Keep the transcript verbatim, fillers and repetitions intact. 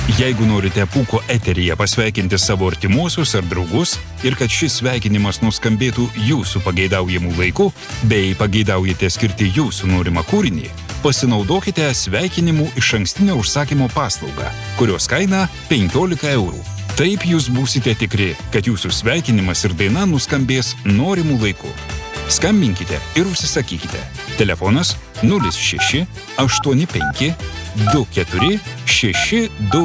Jeigu norite Pūko eteryje pasveikinti savo artimuosius ar draugus ir kad šis sveikinimas nuskambėtų jūsų pageidaujamų laiku, bei pageidaujate skirti jūsų norimą kūrinį, pasinaudokite sveikinimų išankstinio užsakymo paslaugą, kurios kaina penkiolika eurų. Taip jūs būsite tikri, kad jūsų sveikinimas ir daina nuskambės norimų laiku. Skambinkite ir užsisakykite. Telefonas nulis šeši aštuoni penki du keturi šeši du